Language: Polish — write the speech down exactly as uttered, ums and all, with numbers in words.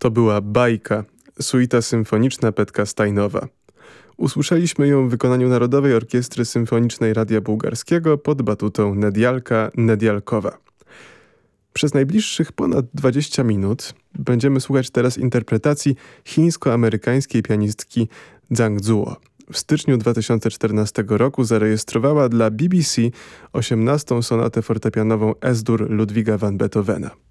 To była bajka, suita symfoniczna Petka Stajnowa. Usłyszeliśmy ją w wykonaniu Narodowej Orkiestry Symfonicznej Radia Bułgarskiego pod batutą Nedialka Nedialkowa. Przez najbliższych ponad dwadzieścia minut będziemy słuchać teraz interpretacji chińsko-amerykańskiej pianistki Zhang Zuo. W styczniu dwa tysiące czternastego roku zarejestrowała dla B B C osiemnastą sonatę fortepianową Es-dur Ludwiga van Beethovena.